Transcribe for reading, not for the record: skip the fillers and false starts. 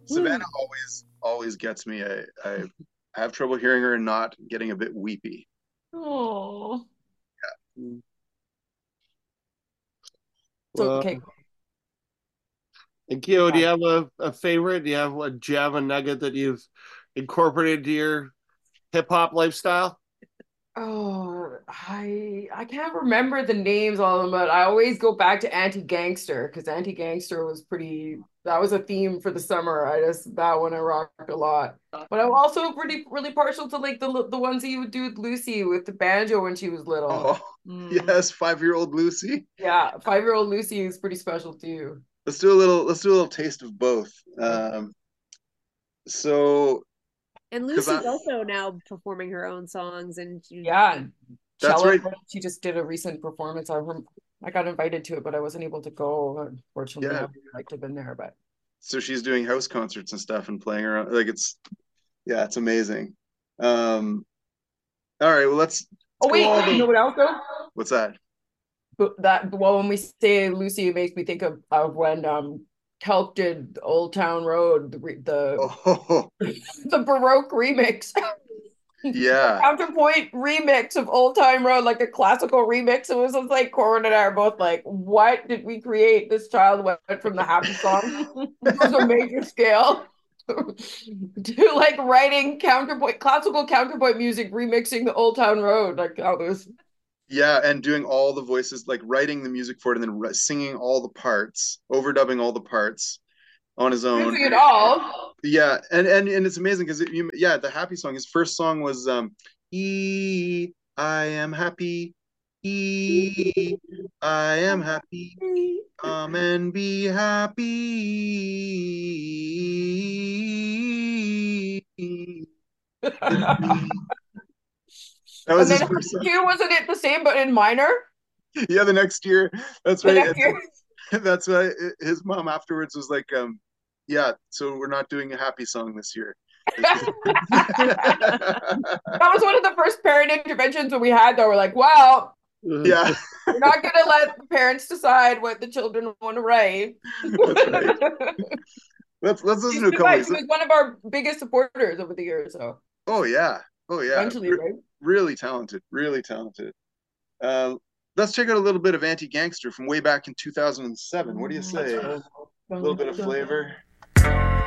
Savannah always gets me. I have trouble hearing her and not getting a bit weepy. Oh, so Uh, okay. and Keo, do you have a favorite? Do you have a Java nugget that you've incorporated into your hip hop lifestyle? Oh, I can't remember the names of them, but I always go back to Anti-Gangster because Anti-Gangster was pretty. That was a theme for the summer. That one I rocked a lot. But I'm also pretty really partial to like the ones that you would do with Lucy with the banjo when she was little. Oh, yes, 5-year-old Lucy. Yeah, 5-year-old Lucy is pretty special too. Let's do a little taste of both. So And because I Lucy's also now performing her own songs, and Yeah, that's cello. right. She just did a recent performance. I got invited to it, but I wasn't able to go. Unfortunately, I Yeah. would like to have been there, but. So she's doing house concerts and stuff and playing around. Like it's amazing. Um, all right, well let's Oh go wait, all you the know what else though? what's that? When we say Lucy, it makes me think of when Kelp did Old Town Road, Oh, the Baroque remix, the yeah. counterpoint remix of Old Town Road, like a classical remix. It was just like Corin and I are both like, what did we create? This child went from the happy song, which was a major scale, to like writing classical counterpoint music, remixing the Old Town Road. Like how those. Yeah, and doing all the voices, like writing the music for it, and then singing all the parts, overdubbing all the parts on his own. Using it all. Yeah, and it's amazing because yeah, the happy song. His first song was I am happy, E I am happy, come and be happy with me. That was And his then first song. here wasn't it the same but in minor Yeah, the next year. That's the right. next year? That's why his mom afterwards was like, yeah, so we're not doing a happy song this year. That was one of the first parent interventions that we had though. We're like, well, Yeah, we're not gonna let the parents decide what the children want to write. that's right. Let's listen She to a stood couple of by. these. She was one of our biggest supporters over the years. So Oh yeah, oh yeah, eventually, right? really talented, really talented. Uh, let's check out a little bit of Anti Gangster from way back in 2007. What do you Let's say? A go. little bit of flavor.